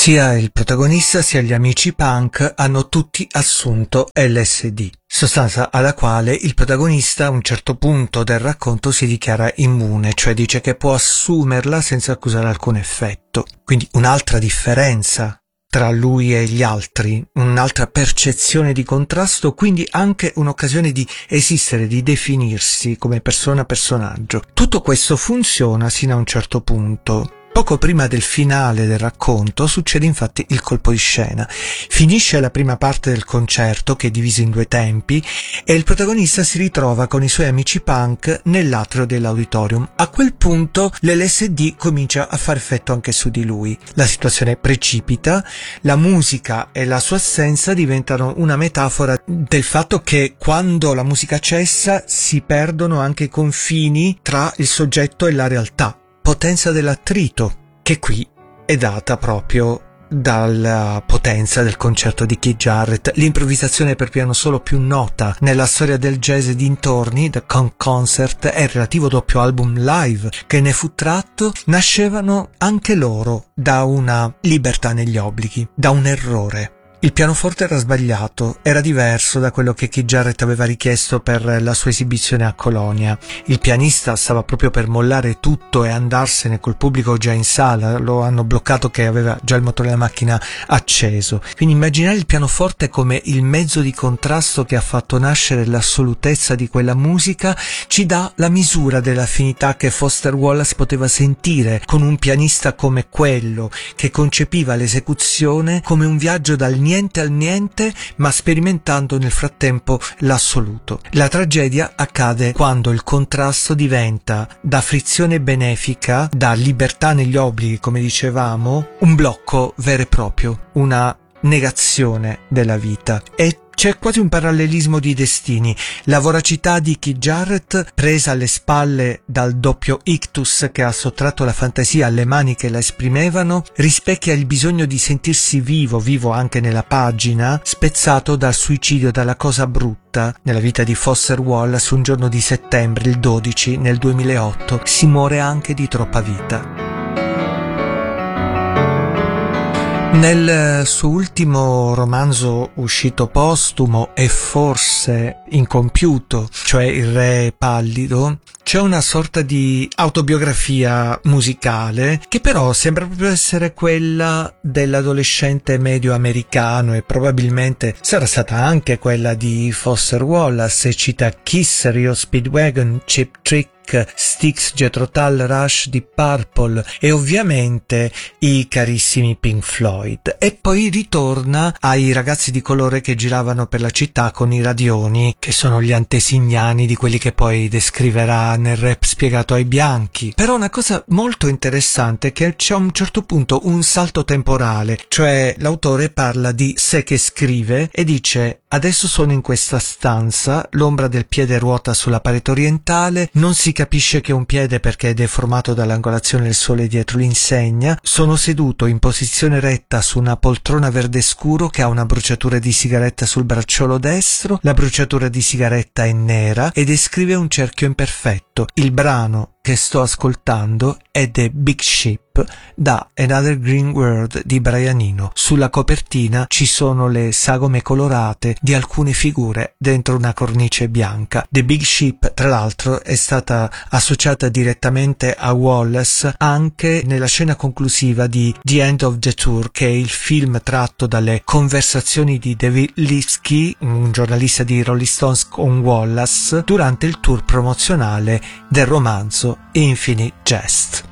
Sia il protagonista sia gli amici punk hanno tutti assunto LSD, sostanza alla quale il protagonista a un certo punto del racconto si dichiara immune, cioè dice che può assumerla senza accusare alcun effetto. Quindi un'altra differenza tra lui e gli altri, un'altra percezione di contrasto, quindi anche un'occasione di esistere, di definirsi come persona-personaggio. Tutto questo funziona sino a un certo punto. Poco prima del finale del racconto succede infatti il colpo di scena. Finisce la prima parte del concerto, che è diviso in due tempi, e il protagonista si ritrova con i suoi amici punk nell'atrio dell'auditorium. A quel punto l'LSD comincia a fare effetto anche su di lui. La situazione precipita, la musica e la sua assenza diventano una metafora del fatto che quando la musica cessa si perdono anche i confini tra il soggetto e la realtà. Potenza dell'attrito, che qui è data proprio dalla potenza del concerto di Keith Jarrett, l'improvvisazione per piano solo più nota nella storia del jazz e dintorni, The Conch Concert, e il relativo doppio album live che ne fu tratto, nascevano anche loro da una libertà negli obblighi, da un errore. Il pianoforte era sbagliato, era diverso da quello che Keith Jarrett aveva richiesto per la sua esibizione a Colonia. Il pianista stava proprio per mollare tutto e andarsene col pubblico già in sala, lo hanno bloccato che aveva già il motore della macchina acceso. Quindi immaginare il pianoforte come il mezzo di contrasto che ha fatto nascere l'assolutezza di quella musica ci dà la misura dell'affinità che Foster Wallace poteva sentire con un pianista come quello, che concepiva l'esecuzione come un viaggio dal niente al niente, ma sperimentando nel frattempo l'assoluto. La tragedia accade quando il contrasto diventa, da frizione benefica, da libertà negli obblighi, come dicevamo, un blocco vero e proprio, una negazione della vita. E c'è quasi un parallelismo di destini. La voracità di Keith Jarrett, presa alle spalle dal doppio ictus che ha sottratto la fantasia alle mani che la esprimevano, rispecchia il bisogno di sentirsi vivo anche nella pagina, spezzato dal suicidio, dalla cosa brutta. Nella vita di Foster Wallace, un giorno di settembre, il 12, nel 2008, si muore anche di troppa vita. Nel suo ultimo romanzo uscito postumo e forse incompiuto, cioè Il Re Pallido, c'è una sorta di autobiografia musicale che però sembra proprio essere quella dell'adolescente medio americano, e probabilmente sarà stata anche quella di Foster Wallace, e cita Kiss, Rio Speedwagon, Cheap Trick, Styx, Jethro Tull, Rush, Deep Purple e ovviamente i carissimi Pink Floyd. E poi ritorna ai ragazzi di colore che giravano per la città con i radioni, che sono gli antesignani di quelli che poi descriverà nel rap spiegato ai bianchi. Però una cosa molto interessante è che c'è a un certo punto un salto temporale, cioè l'autore parla di sé che scrive e dice: adesso sono in questa stanza, l'ombra del piede ruota sulla parete orientale, non si capisce che è un piede perché è deformato dall'angolazione del sole dietro l'insegna, sono seduto in posizione retta su una poltrona verde scuro che ha una bruciatura di sigaretta sul bracciolo destro, la bruciatura di sigaretta è nera e descrive un cerchio imperfetto. Il brano che sto ascoltando è The Big Ship da Another Green World di Brian Eno. Sulla copertina ci sono le sagome colorate di alcune figure dentro una cornice bianca. The Big Ship, tra l'altro, è stata associata direttamente a Wallace anche nella scena conclusiva di The End of the Tour, che è il film tratto dalle conversazioni di David Lipsky, un giornalista di Rolling Stones, con Wallace durante il tour promozionale del romanzo Infinite Jest.